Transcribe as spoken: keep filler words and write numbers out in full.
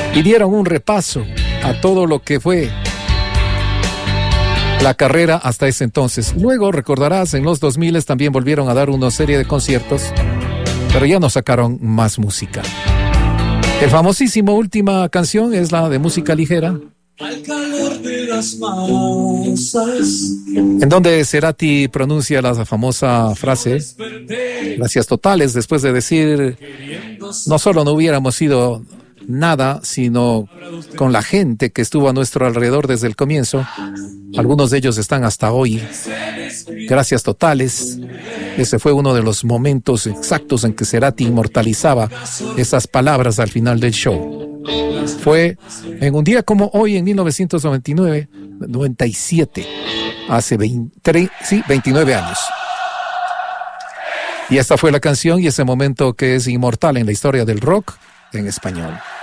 y dieron un repaso a todo lo que fue la carrera hasta ese entonces. Luego, recordarás, en los dos mil también volvieron a dar una serie de conciertos, pero ya no sacaron más música. El famosísimo última canción es la de Música Ligera, al calor de las masas, en donde Cerati pronuncia la famosa frase gracias totales, después de decir: no solo no hubiéramos sido nada, sino con la gente que estuvo a nuestro alrededor desde el comienzo. Algunos de ellos están hasta hoy. Gracias totales. Ese fue uno de los momentos exactos en que Cerati inmortalizaba esas palabras al final del show. Fue en un día como hoy, en mil novecientos noventa y nueve, noventa y siete, hace veinte, sí, veintinueve años. Y esta fue la canción y ese momento que es inmortal en la historia del rock en español.